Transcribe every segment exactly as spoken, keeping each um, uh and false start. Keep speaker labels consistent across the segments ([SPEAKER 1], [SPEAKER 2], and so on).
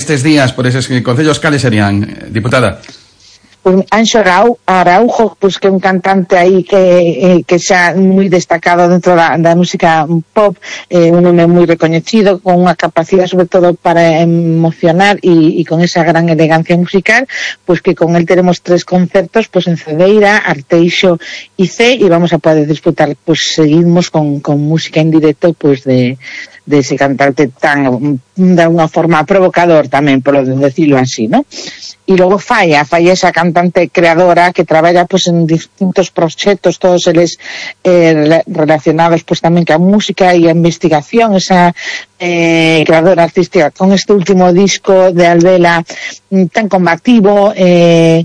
[SPEAKER 1] estes días por eses concellos, cales serían, diputada?
[SPEAKER 2] Pues Anxo Araujo, pues que é un cantante aí que eh, que xa moi destacado dentro da, da música pop, eh, un nome moi recoñecido, con unha capacidade sobre todo para emocionar e, e con esa gran elegancia musical, pues que con él tenemos tres concertos, pues en Cedeira, Arteixo e C, e vamos a poder disfrutar, pues seguimos con, con música en directo, pues de de ese cantante tan, de unha forma provocador tamén, por decirlo así, ¿no? E logo Falla, Falla esa cantante creadora que traballa pues en distintos proxectos, todos eles eh, relacionados pues tamén ca música e a investigación, esa eh, creadora artística con este último disco de Albela tan combativo, eh,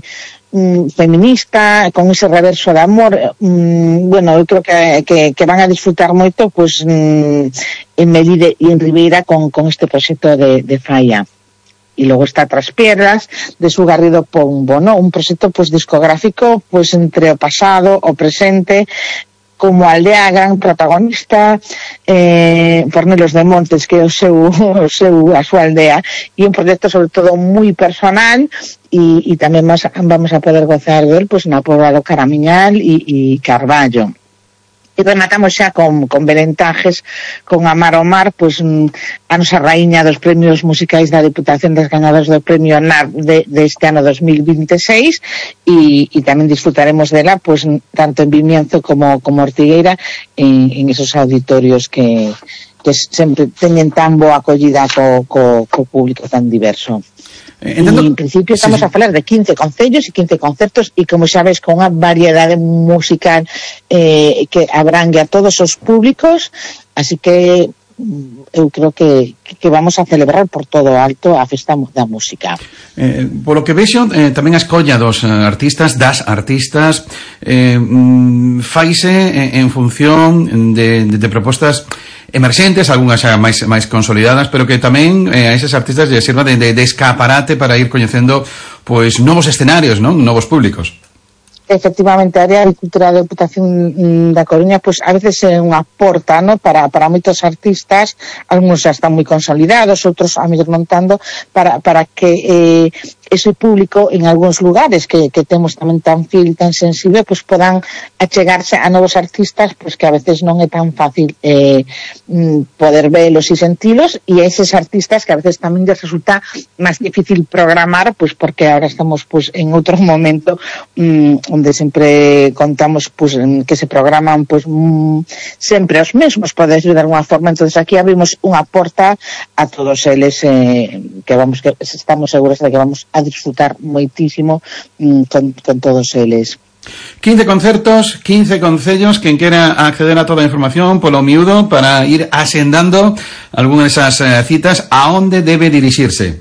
[SPEAKER 2] feminista, con ese reverso de amor, mmm, bueno, eu creo que, que, que van a disfrutar moito pues mmm, en Melide e en Ribeira con, con este proxecto de, de Falla. E logo está Tras Piedras de Su Garrido Pombo, ¿no? Un proxecto pues discográfico pues entre o pasado, o presente, como Aldea gran protagonista, eh, Fornelos de Montes, que é o seu, o seu, a súa aldea, e un proxecto sobre todo moi personal, e, e tamén mas, vamos a poder gozar del pues, na Pobra do Caramiñal e, e Carballo. E rematamos xa con, con Belentajes, con Amar o Mar, pues, a nosa raíña dos premios musicais da Diputación das Gañadoras do Premio N A R de, de este ano dos mil veintiséis, e, e tamén disfrutaremos dela, pues, tanto en Vimianzo como, como Ortigueira, en, en esos auditorios que, que sempre teñen tan boa acollida co, co, co público tan diverso. Entendo... E en principio estamos sí, sí. a falar de quince concellos e quince concertos, e como sabes, con unha variedade musical eh, que abrangue a todos os públicos, así que eu creo que, que vamos a celebrar por todo alto a festa da música.
[SPEAKER 1] Eh, polo que vexo, eh, tamén a escolla dos artistas, das artistas, eh, faise en función de, de, de propostas emerxentes, algunhas xa máis, máis consolidadas, pero que tamén eh, a eses artistas lle sirva de, de, de escaparate para ir coñecendo pois novos escenarios, non? Novos públicos.
[SPEAKER 2] Efectivamente, a área de cultura da Deputación da Coruña pues a veces é unha porta, ¿no? para, para moitos artistas, algúns xa están moi consolidados, outros a mellor montando, para, para que eh, ese público en algúns lugares que, que temos tamén tan fil, tan sensible, pues podan achegarse a novos artistas, pues que a veces non é tan fácil eh, poder velos e sentilos, e a eses artistas que a veces tamén les resulta máis difícil programar, pues porque ahora estamos pues en outro momento mmm, onde sempre contamos pues, que se programan pues, mm, sempre os mesmos, podes de alguna forma. Entonces aquí abrimos unha porta a todos eles eh, que vamos que estamos seguros de que vamos a disfrutar moitísimo mm, con, con todos eles.
[SPEAKER 1] quince concertos, quince concellos. Quen quera acceder a toda a información polo miúdo para ir asendando algunhas desas eh, citas, a onde debe dirixirse?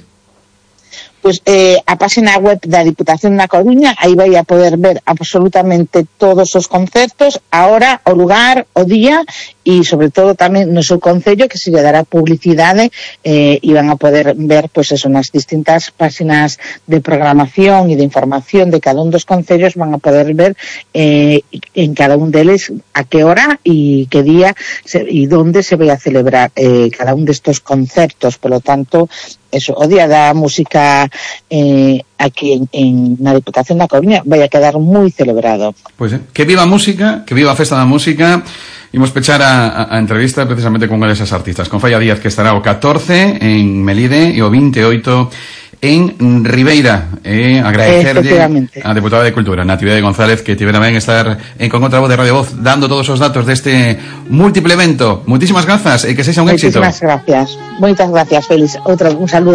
[SPEAKER 2] Pues eh, a página web da Diputación da Coruña, aí vai a poder ver absolutamente todos os concertos, a hora, o lugar, o día, e sobre todo tamén no seu concello, que se lle dará publicidade, eh, e van a poder ver pues eso, nas distintas páxinas de programación e de información de cada un dos concellos, van a poder ver eh, en cada un deles a que hora e que día se, e donde se vai a celebrar eh, cada un destos concertos. Por lo tanto, eso, o día da música eh, aquí en, en na Diputación da Coruña vai a quedar moi celebrado.
[SPEAKER 1] Pois pues, eh, que viva a música, que viva a festa da música. Imos pechar a, a, a entrevista precisamente con esas artistas, con Falla Díaz, que estará o catorce en Melide e o vinte e oito en Ribeira. E agradecerlle a Deputada de Cultura, Natividade González, que tivera ben estar en Con Outra Voz de Radio Voz dando todos os datos deste múltiple evento. Muchísimas grazas e que sexa un éxito.
[SPEAKER 2] Muchísimas gracias. Moitas gracias, Félix. Outro, un saludo.